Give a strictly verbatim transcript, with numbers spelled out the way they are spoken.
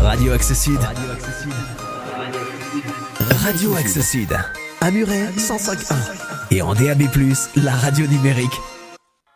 Radio Axe Sud. Radio Axe Sud. À Muret, cent cinq point un. Et en D A B plus, la radio numérique.